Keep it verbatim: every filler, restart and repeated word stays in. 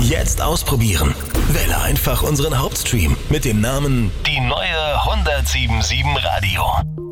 Jetzt ausprobieren. Wähle einfach unseren Hauptstream mit dem Namen Die neue hundertsieben Komma sieben Radio.